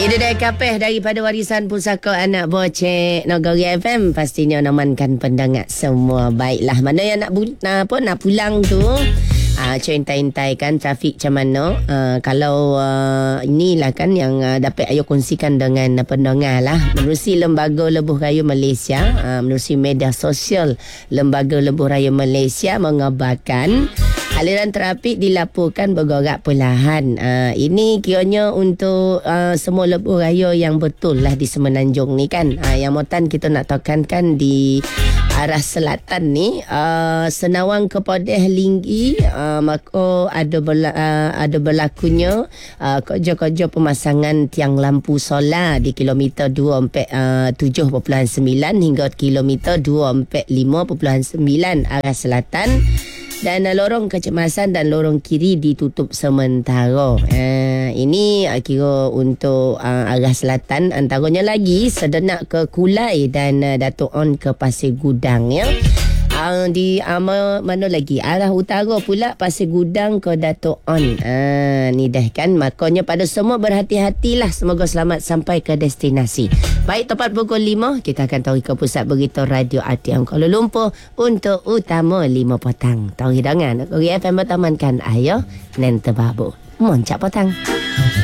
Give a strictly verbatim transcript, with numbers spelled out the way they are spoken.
Ini dia kapeh daripada warisan pusaka anak bocek Nagari F M. Pastinya namankan pendengar semua. Baiklah, mana yang nak bu- apa nak pulang tu, ah uh, intai-intai kan trafik macam mana. Uh, kalau uh, inilah kan yang uh, dapat ayo kongsikan dengan uh, pendengar lah. Menerusi Lembaga Lebuh Raya Malaysia, uh, menerusi media sosial Lembaga Lebuh Raya Malaysia mengabarkan aliran trafik dilaporkan bergerak perlahan. Uh, ini kiranya untuk uh, semua lebuh raya yang betul lah di Semenanjung ni kan. Uh, yang motan kita nak tekankan di arah selatan ni, uh, Senawang ke Podeh Linggi, uh, maka ada berla, uh, ada berlakunya uh, kerja-kerja pemasangan tiang lampu solar di kilometer dua puluh empat tujuh perpuluhan sembilan hingga kilometer dua puluh empat lima perpuluhan sembilan arah selatan. Dan uh, lorong kecemasan dan lorong kiri ditutup sementara. Uh, ini uh, kira untuk uh, arah selatan. Antaranya lagi Sedenak ke Kulai dan uh, Dato' On ke Pasir Gudang ya. Uh, di uh, mana lagi arah utara pula Pasir Gudang ke Dato' On. Uh, ni dah kan. Makanya pada semua berhati-hatilah. Semoga selamat sampai ke destinasi. Baik, tepat pukul lima kita akan tahu ke pusat berita Radio R T M Kuala Lumpur untuk utama lima petang. Tahu hidangan Nagari F M bertamankan ayo nen terbabu. Moncak petang.